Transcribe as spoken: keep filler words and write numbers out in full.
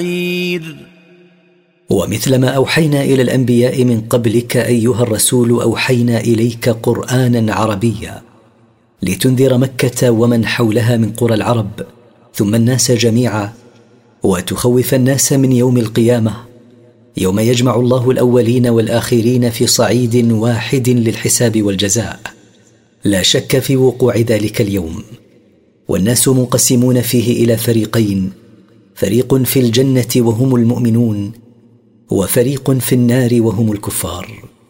ومثلما أوحينا إلى الأنبياء من قبلك أيها الرسول أوحينا إليك قرآنا عربيا لتنذر مكة ومن حولها من قرى العرب ثم الناس جميعا، وتخوف الناس من يوم القيامة يوم يجمع الله الأولين والآخرين في صعيد واحد للحساب والجزاء. لا شك في وقوع ذلك اليوم، والناس منقسمون فيه إلى فريقين: فريق في الجنة وهم المؤمنون، وفريق في النار وهم الكفار.